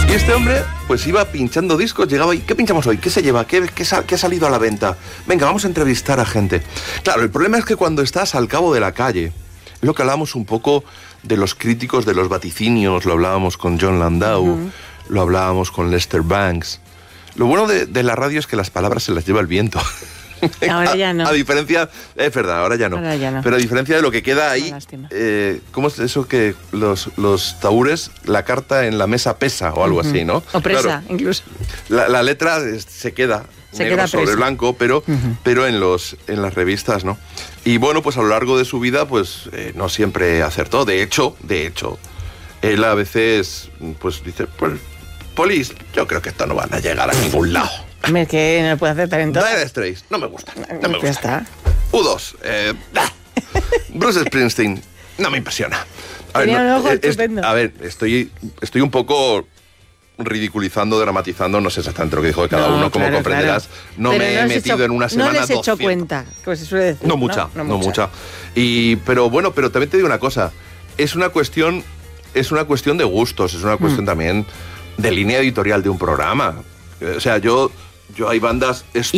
Y este hombre, pues iba pinchando discos, llegaba y ¿qué pinchamos hoy? ¿Qué se lleva? ¿Qué ha salido a la venta? Venga, vamos a entrevistar a gente. Claro, el problema es que cuando estás al cabo de la calle, es lo que hablábamos un poco de los críticos de los vaticinios, lo hablábamos con John Landau, lo hablábamos con Lester Banks. Lo bueno de la radio es que las palabras se las lleva el viento. Ahora ya no. A diferencia, es verdad, ahora ya no. Pero a diferencia de lo que queda ahí, ¿cómo es eso que los taúres, la carta en la mesa pesa o algo así, ¿no? O presa, claro, incluso. La letra se queda negro sobre blanco, pero en las revistas, ¿no? Y bueno, pues a lo largo de su vida, pues no siempre acertó. De hecho, él a veces, pues dice, pues, Polis, yo creo que esto no van a llegar a ningún lado. Es que no puede hacer talento. Dire Straits, no me gusta. No me gusta. Ya está. U2, Bruce Springsteen, no me impresiona. Tenía un ojo estupendo. A ver, estoy un poco ridiculizando, dramatizando, no sé exactamente lo que dijo de cada uno, como comprenderás. Claro. No me he metido en una semana. No les he hecho 200. cuenta, como se suele decir. No mucha. Pero bueno, pero también te digo una cosa, es una cuestión de gustos, es una cuestión también de línea editorial de un programa. O sea, yo hay bandas